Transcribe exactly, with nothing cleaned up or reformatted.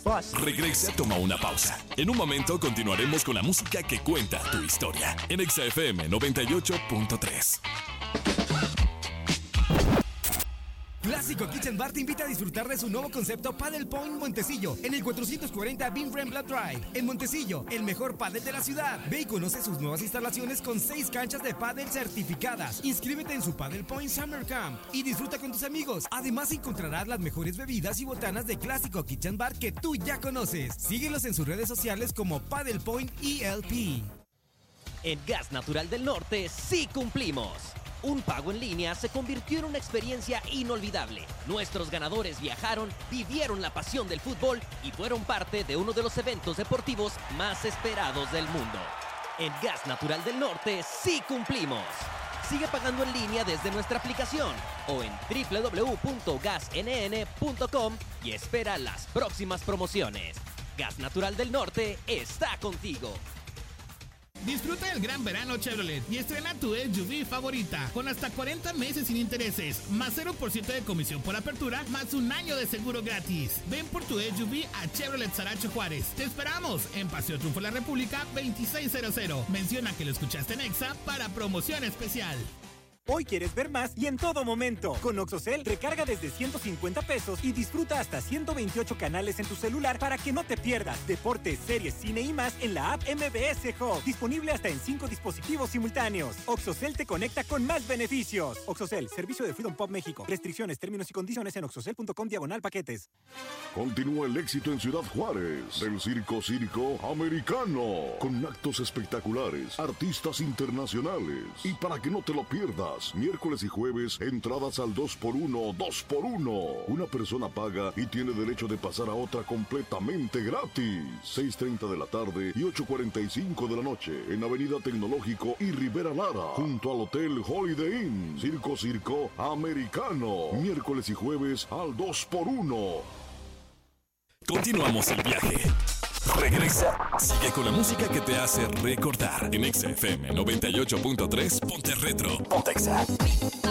Plus. Regresa, toma una pausa. En un momento continuaremos con la música que cuenta tu historia. En Exa F M noventa y ocho punto tres. Clásico Kitchen Bar te invita a disfrutar de su nuevo concepto Paddle Point Montecillo en el cuatrocientos cuarenta Beam Rembrandt Drive. En Montecillo, el mejor pádel de la ciudad. Ve y conoce sus nuevas instalaciones con seis canchas de pádel certificadas. Inscríbete en su Paddle Point Summer Camp y disfruta con tus amigos. Además encontrarás las mejores bebidas y botanas de Clásico Kitchen Bar que tú ya conoces. Síguelos en sus redes sociales como Paddle Point E L P. En Gas Natural del Norte sí cumplimos. Un pago en línea se convirtió en una experiencia inolvidable. Nuestros ganadores viajaron, vivieron la pasión del fútbol y fueron parte de uno de los eventos deportivos más esperados del mundo. En Gas Natural del Norte sí cumplimos. Sigue pagando en línea desde nuestra aplicación o en doble u doble u doble u punto gas n n punto com y espera las próximas promociones. Gas Natural del Norte está contigo. Disfruta del gran verano Chevrolet y estrena tu S U V favorita con hasta cuarenta meses sin intereses, más cero por ciento de comisión por apertura, más un año de seguro gratis. Ven por tu S U V a Chevrolet Saracho Juárez. Te esperamos en Paseo Triunfo de la República veintiséis cero. Menciona que lo escuchaste en Exa para promoción especial. Hoy quieres ver más y en todo momento. Con OxoCell, recarga desde ciento cincuenta pesos y disfruta hasta ciento veintiocho canales en tu celular para que no te pierdas deportes, series, cine y más en la app M B S Hub. Disponible hasta en cinco dispositivos simultáneos. OxoCell te conecta con más beneficios. OxoCell, servicio de Freedom Pop México. Restricciones, términos y condiciones en oxocell punto com diagonal paquetes. Continúa el éxito en Ciudad Juárez del Circo Circo Americano, con actos espectaculares, artistas internacionales. Y para que no te lo pierdas, miércoles y jueves, entradas al dos por uno, dos por uno. Una persona paga y tiene derecho de pasar a otra completamente gratis. seis treinta de la tarde y ocho cuarenta y cinco de la noche en Avenida Tecnológico y Rivera Lara, junto al Hotel Holiday Inn. Circo Circo Americano, miércoles y jueves al dos por uno. Continuamos el viaje. Regresa. Sigue con la música que te hace recordar. En Exa F M noventa y ocho punto tres, ponte retro. Ponte Exa.